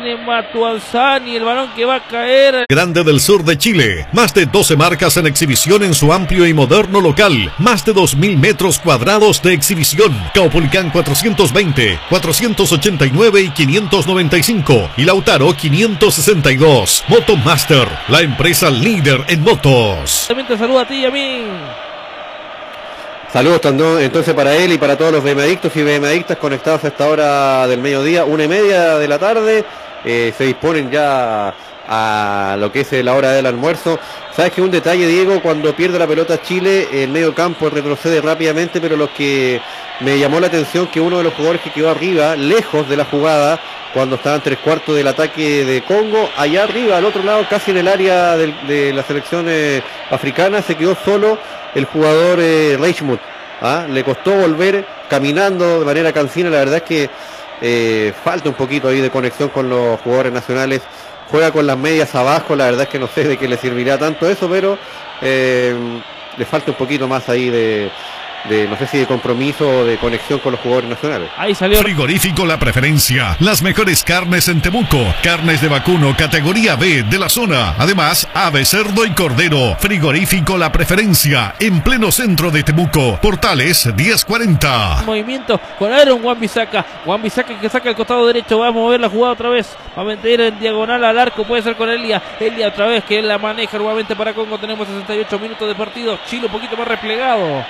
viene Matuanzani, el balón que va a caer. Grande del sur de Chile, más de 12 marcas en exhibición en su amplio y moderno local, más de 2.000 metros cuadrados de exhibición. Caupolicán 420, 489 y 595 y Lautaro 562. Motomaster, la empresa líder en motos. También te saluda a ti y a mí. Saludos entonces para él y para todos los BM-adictos y BM-adictas conectados a esta hora del mediodía, 1:30 de la tarde. Se disponen ya a lo que es la hora del almuerzo. Sabes que un detalle, Diego, cuando pierde la pelota Chile, el medio campo retrocede rápidamente, pero lo que me llamó la atención que uno de los jugadores que quedó arriba, lejos de la jugada, cuando estaban 3/4 del ataque de Congo, allá arriba, al otro lado, casi en el área de la selección africana, se quedó solo el jugador Reichmuth. Le costó volver caminando de manera cansina. La verdad es que falta un poquito ahí de conexión con los jugadores nacionales. Juega con las medias abajo, la verdad es que no sé de qué le servirá tanto eso, pero le falta un poquito más ahí de no sé si de compromiso o de conexión con los jugadores nacionales. Ahí salió. Frigorífico La Preferencia, las mejores carnes en Temuco, carnes de vacuno categoría B de la zona, además ave, cerdo y cordero. Frigorífico La Preferencia, en pleno centro de Temuco, Portales 1040. Movimiento con Aaron Wan-Bissaka que saca el costado derecho, va a mover la jugada otra vez, va a meter en diagonal al arco, puede ser con Elia otra vez que él la maneja nuevamente para Congo. Tenemos 68 minutos de partido, Chile un poquito más replegado.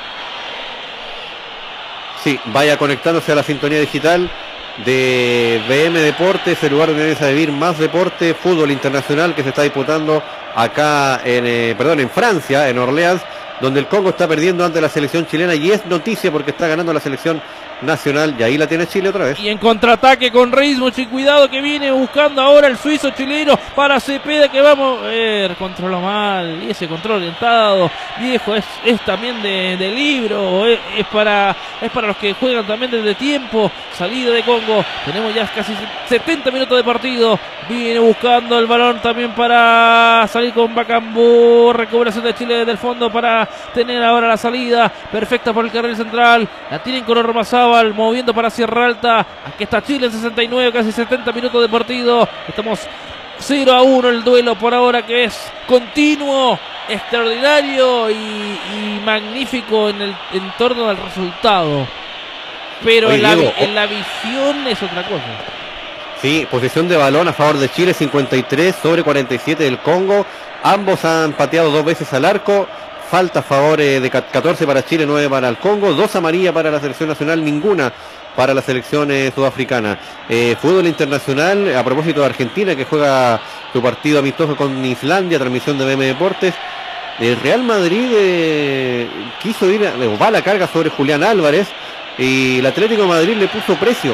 Sí, vaya conectándose a la sintonía digital de BM Deportes, el lugar donde debes vivir más deporte, fútbol internacional que se está disputando acá en Francia, en Orleans, donde el Congo está perdiendo ante la selección chilena y es noticia porque está ganando la selección nacional y ahí la tiene Chile otra vez. Y en contraataque con Reismuch y cuidado que viene buscando ahora el suizo chileno para Cepeda que vamos a ver, controló mal y ese control orientado viejo es también de libro, es para los que juegan también desde tiempo. Salida de Congo, tenemos ya casi 70 minutos de partido, viene buscando el balón también para salir con Bakambu, recuperación de Chile desde el fondo para tener ahora la salida perfecta por el carril central, la tienen con Ormazábal moviendo para Sierra Alta. Aquí está Chile en 69, casi 70 minutos de partido. Estamos 0-1 el duelo por ahora, que es continuo, extraordinario y magnífico en el entorno del resultado. Pero Oye, en la visión es otra cosa. Sí, posesión de balón a favor de Chile, 53 sobre 47 del Congo. Ambos han pateado 2 veces al arco. Falta a favor de 14 para Chile, 9 para el Congo, 2 amarillas para la selección nacional, ninguna para la selección sudafricana. Fútbol internacional, a propósito de Argentina, que juega su partido amistoso con Islandia, transmisión de BM Deportes. El Real Madrid quiso va a la carga sobre Julián Álvarez y el Atlético de Madrid le puso precio,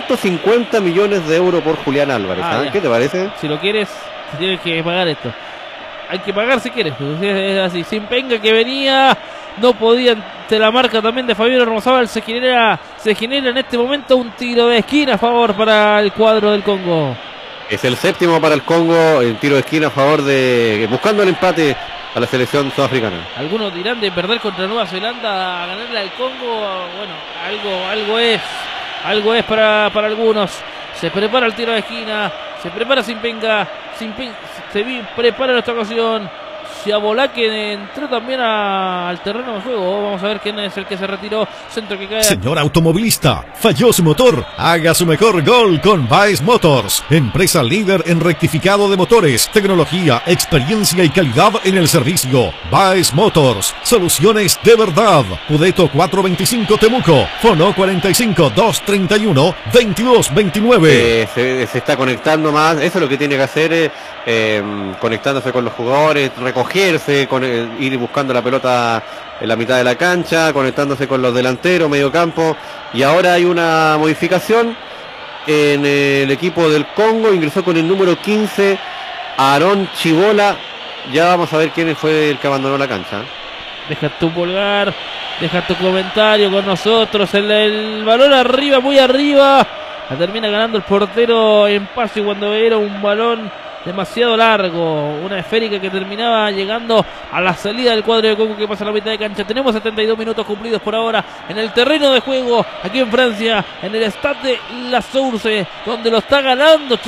150 millones de euros por Julián Álvarez. ¿Qué te parece? Si lo quieres, tienes que pagar esto. Hay que pagar si quieres, es así. Sin Penga que venía, no podía ante la marca también de Fabián Ormazábal. Se genera en este momento un tiro de esquina a favor para el cuadro del Congo. Es el séptimo para el Congo, el tiro de esquina a favor buscando el empate a la selección sudafricana. Algunos dirán de perder contra Nueva Zelanda a ganarle al Congo. Bueno, algo es para algunos. Se prepara el tiro de esquina, se prepara Sin Penga, se prepara en esta ocasión. Ciabolá que entró también al terreno de juego. Vamos a ver quién es el que se retiró. Centro que cae. Señor automovilista, falló su motor. Haga su mejor gol con Baez Motors, empresa líder en rectificado de motores, tecnología, experiencia y calidad en el servicio. Baez Motors, soluciones de verdad. Pudeto 425 Temuco, Fono 45 231 2229. Se está conectando más. Eso es lo que tiene que hacer, conectándose con los jugadores, recogerse, ir buscando la pelota en la mitad de la cancha, conectándose con los delanteros, medio campo. Y ahora hay una modificación en el equipo del Congo. Ingresó con el número 15 Aarón Chibola. Ya vamos a ver quién fue el que abandonó la cancha. Deja tu pulgar, deja tu comentario con nosotros. El balón arriba, muy arriba. La termina ganando el portero en pase cuando era un balón demasiado largo, una esférica que terminaba llegando a la salida del cuadro de Congo que pasa a la mitad de cancha. Tenemos 72 minutos cumplidos por ahora en el terreno de juego aquí en Francia, en el Stade de la Source, donde lo está ganando